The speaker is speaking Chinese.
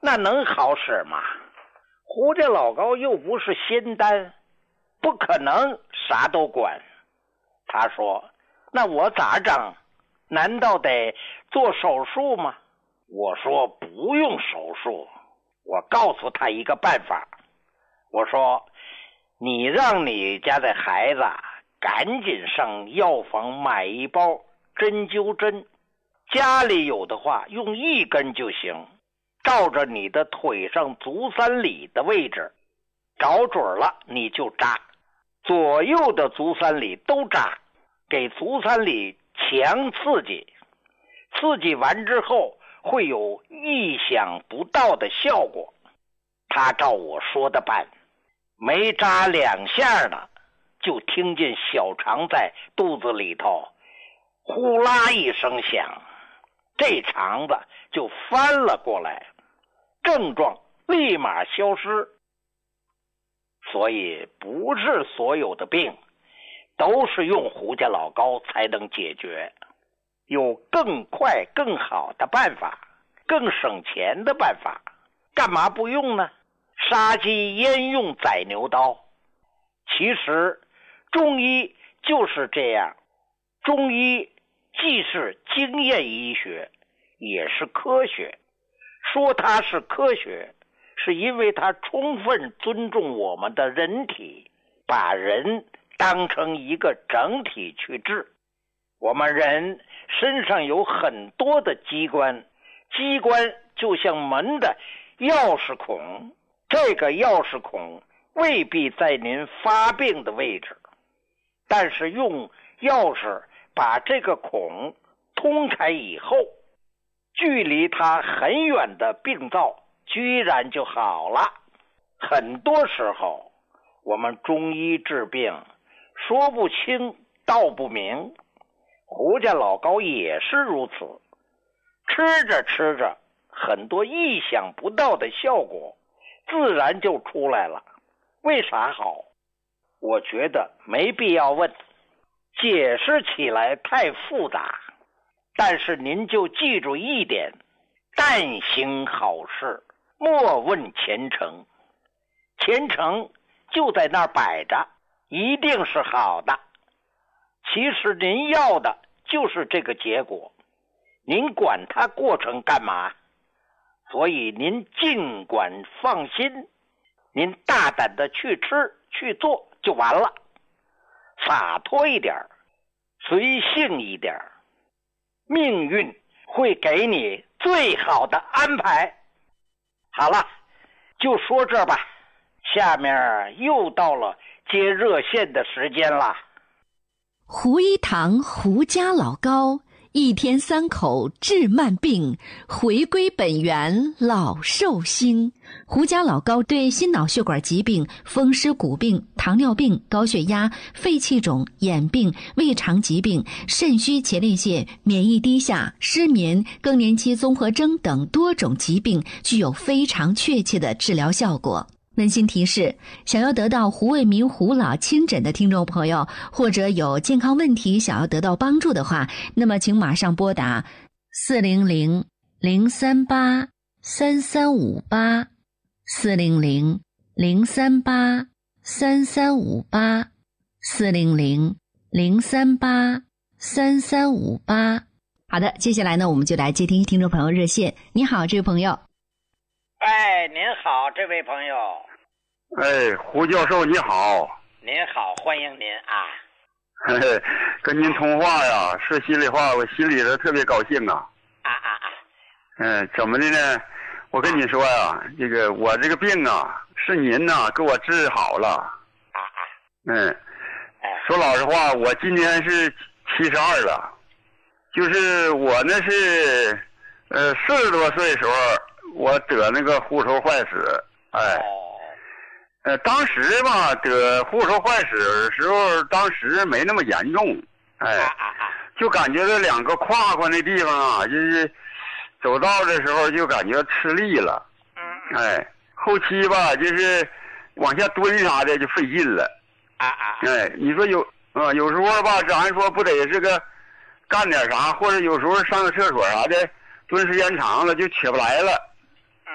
那能好使吗？胡家老高又不是仙丹，不可能啥都管。他说，那我咋整？难道得做手术吗？我说不用手术，我告诉他一个办法。我说，你让你家的孩子赶紧上药房买一包针灸针，家里有的话用1根就行，照着你的腿上足三里的位置找准了你就扎，左右的足三里都扎，给足三里强刺激，刺激完之后会有意想不到的效果。他照我说的办，没扎2下呢，就听见小肠在肚子里头呼啦一声响，这肠子就翻了过来，症状立马消失。所以不是所有的病都是用胡家老高才能解决，有更快更好的办法，更省钱的办法，干嘛不用呢？杀鸡焉用宰牛刀？其实中医就是这样，中医既是经验医学，也是科学。说它是科学，是因为它充分尊重我们的人体，把人当成一个整体去治。我们人身上有很多的机关，机关就像门的钥匙孔，这个钥匙孔未必在您发病的位置，但是用钥匙把这个孔通开以后，距离它很远的病灶居然就好了。很多时候我们中医治病说不清道不明，胡家老高也是如此，吃着吃着很多意想不到的效果自然就出来了。为啥好？我觉得没必要问，解释起来太复杂。但是您就记住一点，但行好事，莫问前程。前程就在那儿摆着，一定是好的。其实您要的就是这个结果，您管它过程干嘛？所以您尽管放心，您大胆的去吃去做就完了，洒脱一点，随性一点，命运会给你最好的安排。好了，就说这吧，下面又到了接热线的时间了。 胡一堂胡家老高，1天3口治慢病，回归本源老寿星。胡家老高对心脑血管疾病、风湿骨病、糖尿病、高血压、肺气肿、眼病、胃肠疾病、肾虚前列腺、免疫低下、失眠、更年期综合征等多种疾病具有非常确切的治疗效果。温馨提示，想要得到胡卫民胡老亲诊的听众朋友，或者有健康问题想要得到帮助的话，那么请马上拨打400-038-3358 400-038-3358 400-038-3358。好的，接下来呢，我们就来接听听众朋友热线。你好，这位朋友。 哎，您好，这位朋友。 哎，胡教授你好。 您好，欢迎您啊。 嘿嘿，跟您通话呀，说心里话，我心里头特别高兴啊。怎么的呢？我跟你说呀，这个我这个病啊，是您呐给我治好了。说老实话，我今年是72了，就是我那是40多岁的时候，我得那个户头坏死。当时吧得户头坏死的时候，当时没那么严重，就感觉这2个胯那地方啊，就是走道的时候就感觉吃力了，后期吧就是往下蹲啥的就费劲了，你说有时候吧，咱说不得是个干点啥，或者有时候上个厕所啥的，蹲时间长了就起不来了。